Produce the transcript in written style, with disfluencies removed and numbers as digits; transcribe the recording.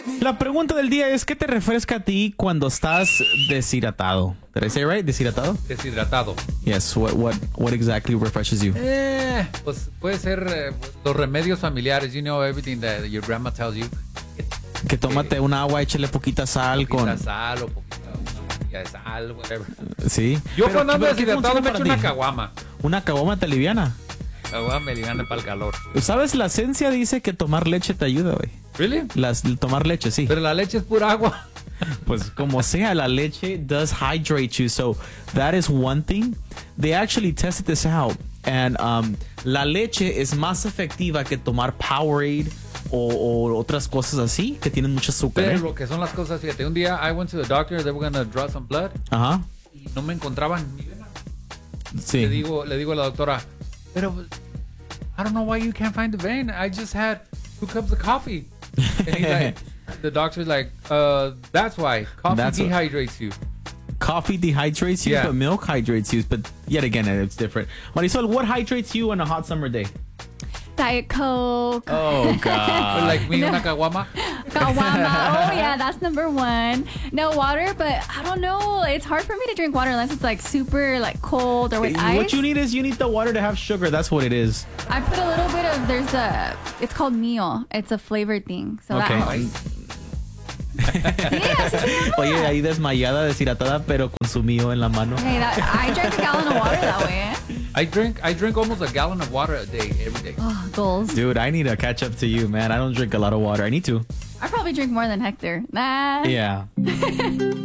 La pregunta del día es, ¿qué te refresca a ti cuando estás deshidratado? Did I say it right? ¿Deshidratado? Deshidratado. Yes. What exactly refreshes you? Pues puede ser los remedios familiares. You know everything that your grandma tells you. Que tómate un agua, échale poquita sal Poquita sal o poquita una pastilla de sal, whatever. Sí. Yo cuando ando ¿qué deshidratado funciona me echo para una ti? caguama. Una caguama te aliviana. Caguama me liviana para el calor. ¿Sabes? La ciencia dice que tomar leche te ayuda, güey. ¿Really? Tomar leche, sí. Pero la leche es pura agua. Pues como sea, la leche does hydrate you. So that is one thing. They actually tested this out. And la leche es más efectiva que tomar Powerade o otras cosas así que tienen mucho azúcar. Pero lo que son las cosas, fíjate, un día I went to the doctor, they were going to draw some blood. Ajá. Y no me encontraban mi vena. Sí. Le digo a la doctora, pero I don't know why you can't find the vein. I just had 2 cups of coffee. And he's like, the doctor's like, that's why. Coffee dehydrates you. Coffee dehydrates you, Yeah. but milk hydrates you. But yet again, it's different. Marisol, what hydrates you on a hot summer day? Diet Coke. Oh, God. Like me, una caguama. Kawama. Oh, yeah, that's number 1. No water, but I don't know. It's hard for me to drink water unless it's like super like cold or with ice. What you need is the water to have sugar. That's what it is. I put a little bit of, it's called Mio. It's a flavored thing. So Okay. that helps. Sí, así se llama. Oye, ahí desmayada, deshidratada, pero con su mío en la mano. Hey, I drank a gallon of water that way, eh? I drink almost a gallon of water a day, every day. Oh, goals. Dude, I need to catch up to you, man. I don't drink a lot of water. I need to. I probably drink more than Hector. Nah. Yeah.